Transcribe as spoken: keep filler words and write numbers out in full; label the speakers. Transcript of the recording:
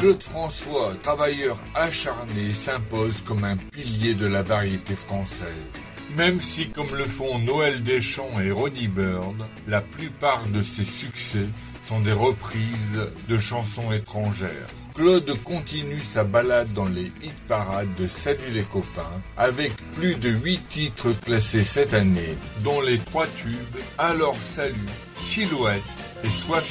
Speaker 1: Claude François, travailleur acharné, s'impose comme un pilier de la variété française. Même si, comme le font Noël Deschamps et Ronnie Bird, la plupart de ses succès sont des reprises de chansons étrangères. Claude continue sa balade dans les hit-parades de Salut les copains, avec plus de huit titres classés cette année, dont les trois tubes Alors Salut, Silhouette et Sois